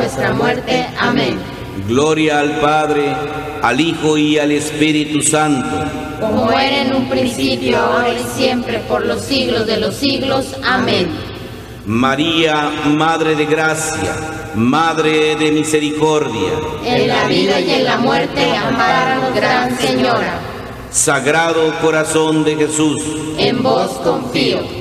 nuestra muerte. Amén. Gloria al Padre, al Hijo y al Espíritu Santo, como era en un principio, ahora y siempre, por los siglos de los siglos. Amén. María, Madre de Gracia, Madre de Misericordia, en la vida y en la muerte, ampáranos, Gran Señora. Sagrado Corazón de Jesús, En vos confío.